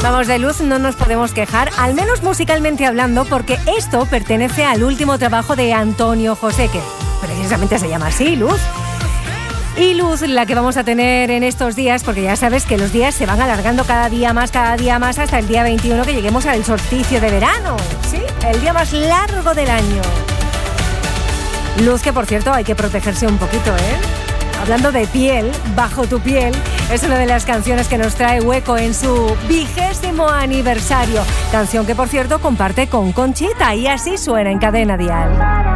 Vamos, de Luz no nos podemos quejar, al menos musicalmente hablando, porque esto pertenece al último trabajo de Antonio José, que precisamente se llama así, Luz. Y Luz, la que vamos a tener en estos días, porque ya sabes que los días se van alargando cada día más, hasta el día 21, que lleguemos al solsticio de verano, ¿sí? El día más largo del año. Luz, que por cierto hay que protegerse un poquito, ¿eh? Hablando de piel, Bajo tu piel, es una de las canciones que nos trae Hueco en su 20º aniversario. Canción que, por cierto, comparte con Conchita, y así suena en Cadena Dial.